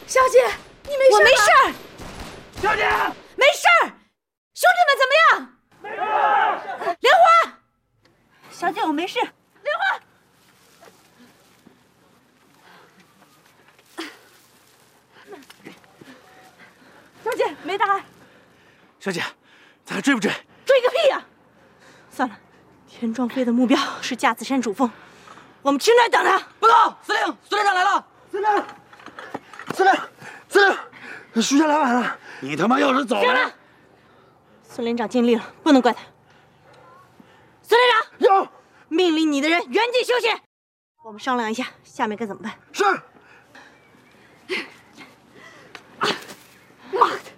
小姐，你没事吧？ 我没事儿。 小姐， 没事儿。兄弟们怎么样？ 没事。 莲花， 小姐，我没事。 莲花。 小姐，没大碍。 小姐，咱还追不追？ 追个屁呀！算了，田壮飞的目标是架子山主峰，我们去那儿等他。 报告，司令，孙连长来了。 司令，徐家来晚了。你他妈要是早行了，孙连长尽力了，不能怪他。孙连长， 有命令你的人原地休息。我们商量一下，下面该怎么办？ 是。 妈的！